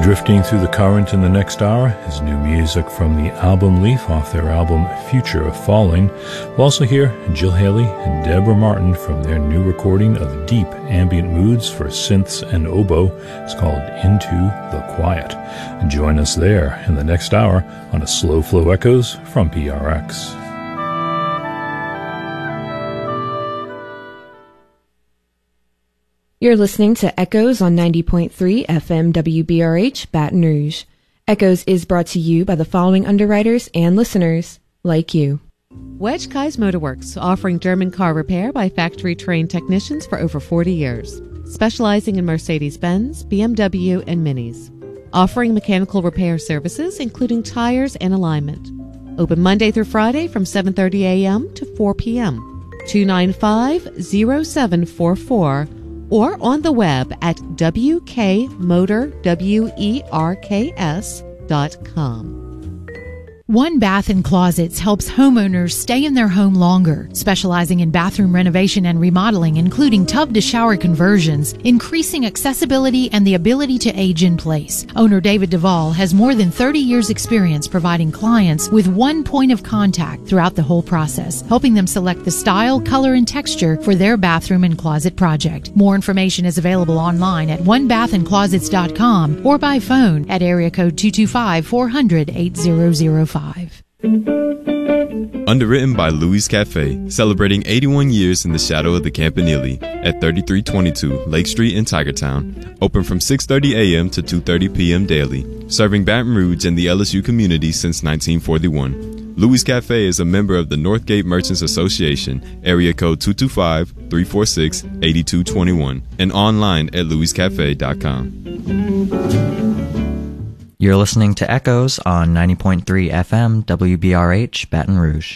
Drifting through the current in the next hour is new music from the Album Leaf off their album Future of Falling. We'll also hear Jill Haley and Deborah Martin from their new recording of deep ambient moods for synths and oboe. It's called Into the Quiet. And join us there in the next hour on a Slow Flow Echoes from PRX. You're listening to Echoes on 90.3 FM WBRH, Baton Rouge. Echoes is brought to you by the following underwriters and listeners, like you. Wedge Kai's Motorworks, offering German car repair by factory-trained technicians for over 40 years. Specializing in Mercedes-Benz, BMW, and Minis. Offering mechanical repair services, including tires and alignment. Open Monday through Friday from 7:30 a.m. to 4 p.m. 295-0744 or on the web at wkmotorwerks.com. One Bath & Closets helps homeowners stay in their home longer, specializing in bathroom renovation and remodeling, including tub-to-shower conversions, increasing accessibility and the ability to age in place. Owner David Duvall has more than 30 years' experience providing clients with one point of contact throughout the whole process, helping them select the style, color, and texture for their bathroom and closet project. More information is available online at onebathandclosets.com or by phone at area code 225-400-8005. Underwritten by Louis Cafe, celebrating 81 years in the shadow of the Campanile at 3322 Lake Street in Tigertown. Open from 6:30 a.m. to 2:30 p.m. daily, serving Baton Rouge and the LSU community since 1941. Louis Cafe is a member of the Northgate Merchants Association, area code 225-346-8221, and online at louiscafe.com. You're listening to Echoes on 90.3 FM WBRH, Baton Rouge.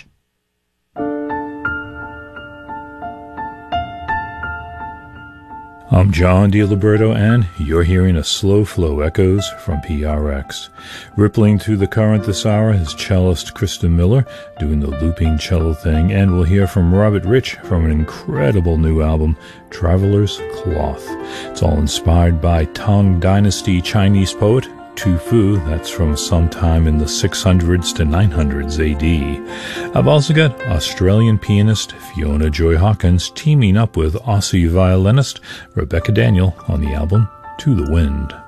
I'm John DiLiberto, and you're hearing a Slow Flow Echoes from PRX. Rippling through the current this hour is cellist Krista Miller doing the looping cello thing, and we'll hear from Robert Rich from an incredible new album, Traveler's Cloth. It's all inspired by Tang Dynasty Chinese poet Tu Fu, that's from sometime in the 600s to 900s AD. I've also got Australian pianist Fiona Joy Hawkins teaming up with Aussie violinist Rebecca Daniel on the album To the Wind.